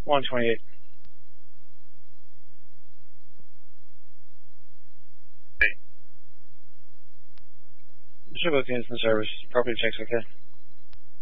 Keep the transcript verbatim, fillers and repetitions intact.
one twenty-eight. Should both units in service. Property checks okay.